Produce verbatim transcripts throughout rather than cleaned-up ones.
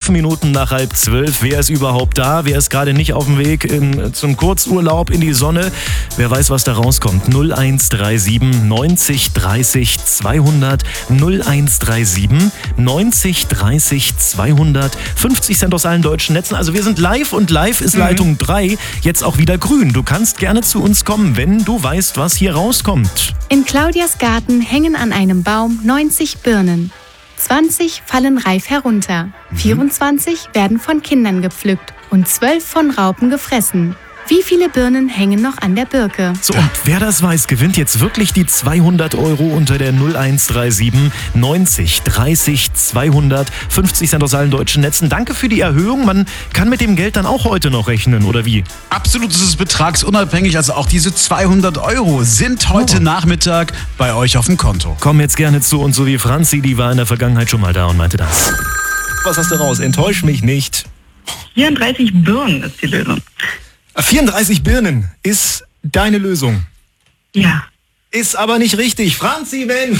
Minuten nach halb zwölf. Wer ist überhaupt da? Wer ist gerade nicht auf dem Weg in, zum Kurzurlaub in die Sonne? Wer weiß, was da rauskommt? null eins drei sieben neunzig dreißig zweihundert null eins drei sieben neunzig dreißig zweihundert fünfzig Cent aus allen deutschen Netzen. Also wir sind live und live ist mhm. Leitung drei jetzt auch wieder grün. Du kannst gerne zu uns kommen, wenn du weißt, was hier rauskommt. In Claudias Garten hängen an einem Baum neunzig Birnen. zwanzig fallen reif herunter. Mhm. vierundzwanzig werden von Kindern gepflückt und zwölf von Raupen gefressen. Wie viele Birnen hängen noch an der Birke? So, und wer das weiß, gewinnt jetzt wirklich die zweihundert Euro unter der null eins drei sieben neunzig dreißig zweihundert fünfzig Cent aus allen deutschen Netzen. Danke für die Erhöhung. Man kann mit dem Geld dann auch heute noch rechnen, oder wie? Absolut, es ist betragsunabhängig. Also auch diese zweihundert Euro sind heute oh. Nachmittag bei euch auf dem Konto. Komm jetzt gerne zu uns, so wie Franzi, die war in der Vergangenheit schon mal da und meinte das. Was hast du raus? Enttäusch mich nicht. vierunddreißig Birnen ist die Lösung. vierunddreißig Birnen ist deine Lösung. Ja. Ist aber nicht richtig. Franzi, Mensch!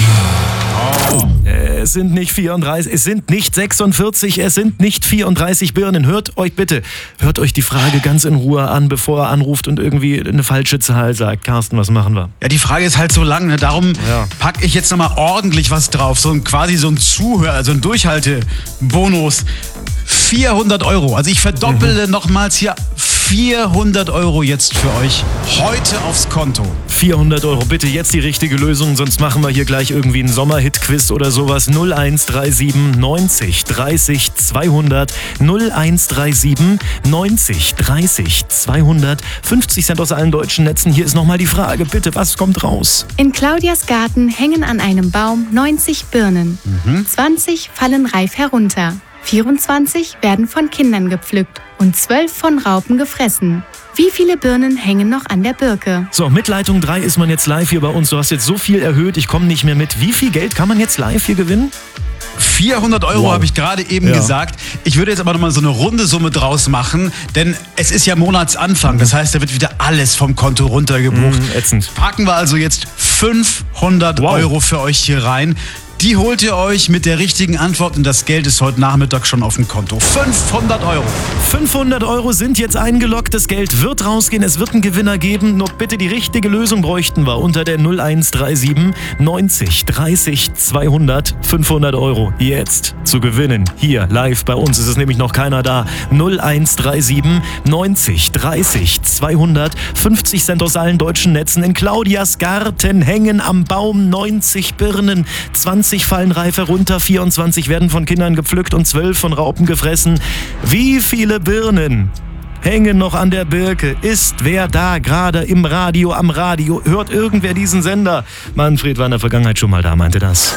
Oh. Es sind nicht vierunddreißig, es sind nicht sechsundvierzig, es sind nicht vierunddreißig Birnen. Hört euch bitte, hört euch die Frage ganz in Ruhe an, bevor er anruft und irgendwie eine falsche Zahl sagt. Carsten, was machen wir? Ja, die Frage ist halt so lang, ne? Darum ja. packe ich jetzt nochmal ordentlich was drauf. So ein quasi so ein Zuhör, also ein Durchhaltebonus. vierhundert Euro. Also ich verdoppele mhm. nochmals hier vierhundert Euro jetzt für euch heute aufs Konto. vierhundert Euro, bitte jetzt die richtige Lösung, sonst machen wir hier gleich irgendwie einen Sommerhit-Quiz oder sowas. null eins drei sieben neunzig dreißig zweihundert null eins drei sieben neunzig dreißig zweihundert fünfzig Cent aus allen deutschen Netzen. Hier ist nochmal die Frage, bitte, was kommt raus? In Claudias Garten hängen an einem Baum neunzig Birnen. Mhm. zwanzig fallen reif herunter. vierundzwanzig werden von Kindern gepflückt und zwölf von Raupen gefressen. Wie viele Birnen hängen noch an der Birke? So, mit Leitung drei ist man jetzt live hier bei uns. Du hast jetzt so viel erhöht, ich komme nicht mehr mit. Wie viel Geld kann man jetzt live hier gewinnen? vierhundert Euro wow. habe ich gerade eben ja. gesagt. Ich würde jetzt aber nochmal so eine runde Summe draus machen, denn es ist ja Monatsanfang. Das heißt, da wird wieder alles vom Konto runtergebucht. Mm, ätzend. Packen wir also jetzt fünfhundert wow. Euro für euch hier rein. Die holt ihr euch mit der richtigen Antwort und das Geld ist heute Nachmittag schon auf dem Konto. fünfhundert Euro. fünfhundert Euro sind jetzt eingeloggt. Das Geld wird rausgehen. Es wird einen Gewinner geben. Nur bitte die richtige Lösung bräuchten wir unter der null eins drei sieben neunzig dreißig zweihundert fünfhundert Euro jetzt zu gewinnen. Hier live bei uns ist es nämlich noch keiner da. null eins drei sieben neunzig dreißig zweihundert fünfzig Cent aus allen deutschen Netzen. In Claudias Garten hängen am Baum neunzig Birnen. zwanzig fallen reif herunter, vierundzwanzig werden von Kindern gepflückt und zwölf von Raupen gefressen. Wie viele Birnen hängen noch an der Birke? Ist wer da gerade im Radio, am Radio? Hört irgendwer diesen Sender? Manfred war in der Vergangenheit schon mal da, meinte das.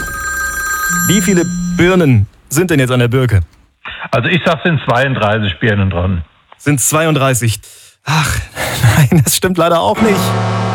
Wie viele Birnen sind denn jetzt an der Birke? Also ich sag, sind zweiunddreißig Birnen dran. Sind zweiunddreißig. Ach, nein, das stimmt leider auch nicht.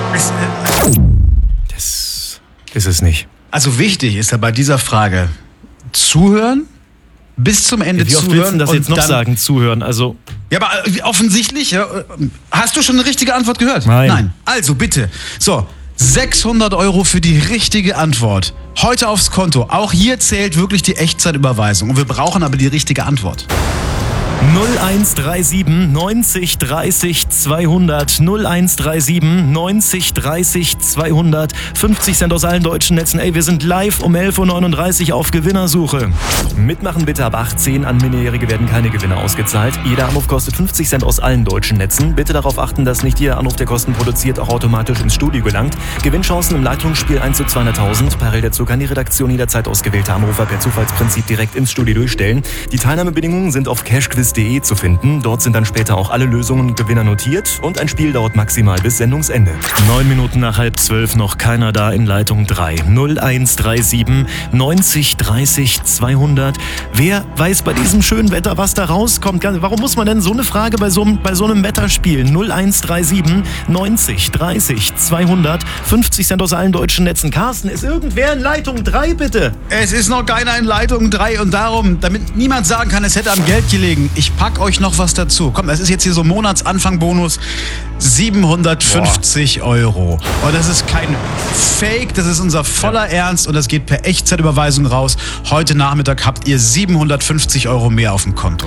Das ist es nicht. Also wichtig ist ja bei dieser Frage zuhören, bis zum Ende ja, wie oft zuhören. Willst du das und jetzt noch dann sagen, zuhören? Also ja, aber offensichtlich, ja, hast du schon eine richtige Antwort gehört? Nein. Nein. Also bitte, so, sechshundert Euro für die richtige Antwort. Heute aufs Konto. Auch hier zählt wirklich die Echtzeitüberweisung. Und wir brauchen aber die richtige Antwort. null eins drei sieben neunzig dreißig zweihundert null eins drei sieben neunzig dreißig zweihundert fünfzig Cent aus allen deutschen Netzen. Ey, wir sind live um elf Uhr neununddreißig auf Gewinnersuche. Mitmachen bitte ab achtzehn. An Minderjährige werden keine Gewinne ausgezahlt. Jeder Anruf kostet fünfzig Cent aus allen deutschen Netzen. Bitte darauf achten, dass nicht jeder Anruf, der Kosten produziert, auch automatisch ins Studio gelangt. Gewinnchancen im Leitungsspiel eins zu zweihunderttausend. Parallel dazu kann die Redaktion jederzeit ausgewählte Anrufer per Zufallsprinzip direkt ins Studio durchstellen. Die Teilnahmebedingungen sind auf cashquiz punkt de zu finden. Dort sind dann später auch alle Lösungen und Gewinner notiert und ein Spiel dauert maximal bis Sendungsende. Neun Minuten nach halb zwölf, noch keiner da in Leitung drei. null eins drei sieben neunzig dreißig zweihundert. Wer weiß bei diesem schönen Wetter, was da rauskommt? Warum muss man denn so eine Frage bei so, bei so einem Wetter spielen? null eins drei sieben neunzig dreißig zweihundert fünfzig Cent aus allen deutschen Netzen. Carsten, ist irgendwer in Leitung drei, bitte? Es ist noch keiner in Leitung drei und darum, damit niemand sagen kann, es hätte am Geld gelegen, ich pack euch noch was dazu. Komm, das ist jetzt hier so Monatsanfang-Bonus. siebenhundertfünfzig Boah. Euro. Und das ist kein Fake, das ist unser voller ja. Ernst und das geht per Echtzeitüberweisung raus. Heute Nachmittag habt ihr siebenhundertfünfzig Euro mehr auf dem Konto.